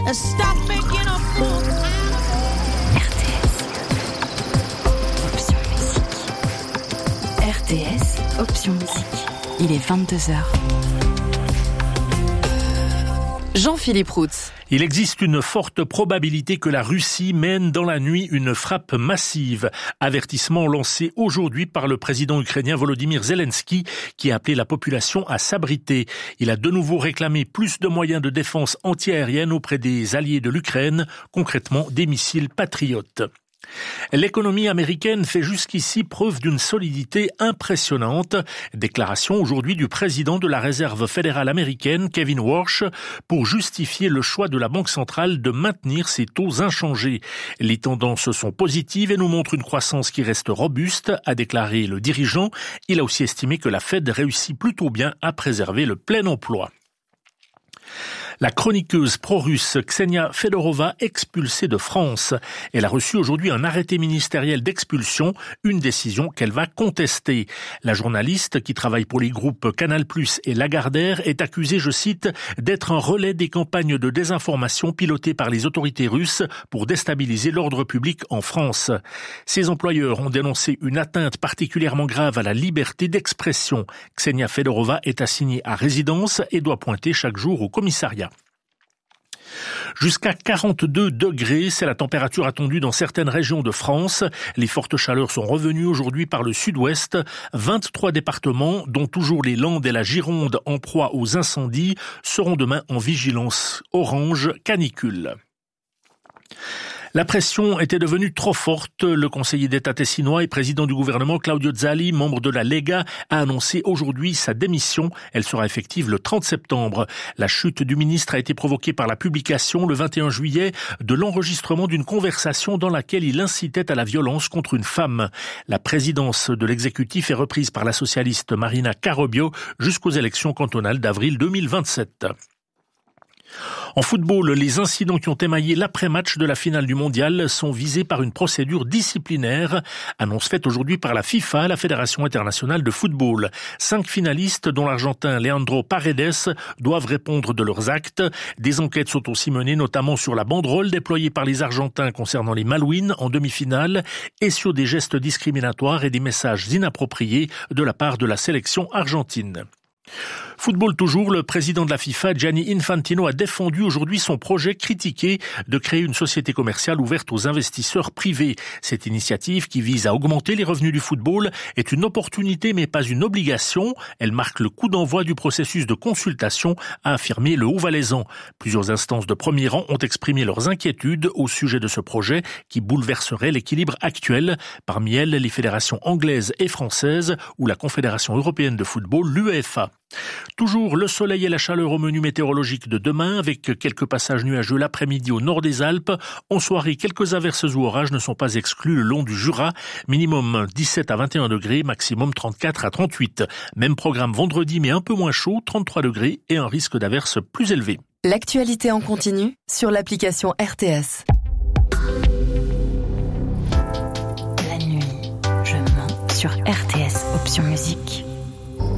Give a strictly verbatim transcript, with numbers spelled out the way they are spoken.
Stop making a fool. R T S. Option musique. R T S. Option musique. Il est vingt-deux heures. Jean-Philippe Routz. Il existe une forte probabilité que la Russie mène dans la nuit une frappe massive. Avertissement lancé aujourd'hui par le président ukrainien Volodymyr Zelensky qui a appelé la population à s'abriter. Il a de nouveau réclamé plus de moyens de défense antiaérienne auprès des alliés de l'Ukraine, concrètement des missiles patriotes. L'économie américaine fait jusqu'ici preuve d'une solidité impressionnante. Déclaration aujourd'hui du président de la Réserve fédérale américaine, Kevin Warsh, pour justifier le choix de la Banque centrale de maintenir ses taux inchangés. Les tendances sont positives et nous montrent une croissance qui reste robuste, a déclaré le dirigeant. Il a aussi estimé que la Fed réussit plutôt bien à préserver le plein emploi. La chroniqueuse pro-russe Ksenia Fedorova expulsée de France. Elle a reçu aujourd'hui un arrêté ministériel d'expulsion, une décision qu'elle va contester. La journaliste qui travaille pour les groupes Canal plus et Lagardère est accusée, je cite, d'être un relais des campagnes de désinformation pilotées par les autorités russes pour déstabiliser l'ordre public en France. Ses employeurs ont dénoncé une atteinte particulièrement grave à la liberté d'expression. Ksenia Fedorova est assignée à résidence et doit pointer chaque jour au commissariat. Jusqu'à quarante-deux degrés, c'est la température attendue dans certaines régions de France. Les fortes chaleurs sont revenues aujourd'hui par le sud-ouest. vingt-trois départements, dont toujours les Landes et la Gironde en proie aux incendies, seront demain en vigilance orange canicule. La pression était devenue trop forte. Le conseiller d'État tessinois et président du gouvernement Claudio Zali, membre de la Lega, a annoncé aujourd'hui sa démission. Elle sera effective le trente septembre. La chute du ministre a été provoquée par la publication le vingt et un juillet de l'enregistrement d'une conversation dans laquelle il incitait à la violence contre une femme. La présidence de l'exécutif est reprise par la socialiste Marina Carobio jusqu'aux élections cantonales d'avril deux mille vingt-sept. En football, les incidents qui ont émaillé l'après-match de la finale du mondial sont visés par une procédure disciplinaire. Annonce faite aujourd'hui par la FIFA, la Fédération internationale de football. Cinq finalistes, dont l'Argentin Leandro Paredes, doivent répondre de leurs actes. Des enquêtes sont aussi menées notamment sur la banderole déployée par les Argentins concernant les Malouines en demi-finale et sur des gestes discriminatoires et des messages inappropriés de la part de la sélection argentine. Football toujours, le président de la FIFA, Gianni Infantino, a défendu aujourd'hui son projet critiqué de créer une société commerciale ouverte aux investisseurs privés. Cette initiative, qui vise à augmenter les revenus du football, est une opportunité mais pas une obligation. Elle marque le coup d'envoi du processus de consultation, a affirmé le Haut-Valaisan. Plusieurs instances de premier rang ont exprimé leurs inquiétudes au sujet de ce projet qui bouleverserait l'équilibre actuel, parmi elles les fédérations anglaises et françaises ou la Confédération européenne de football, l'UEFA. Toujours le soleil et la chaleur au menu météorologique de demain, avec quelques passages nuageux l'après-midi au nord des Alpes. En soirée, quelques averses ou orages ne sont pas exclus le long du Jura. Minimum dix-sept à vingt et un degrés, maximum trente-quatre à trente-huit. Même programme vendredi, mais un peu moins chaud, trente-trois degrés et un risque d'averses plus élevé. L'actualité en continu sur l'application R T S. La nuit, je mens sur R T S Option Musique.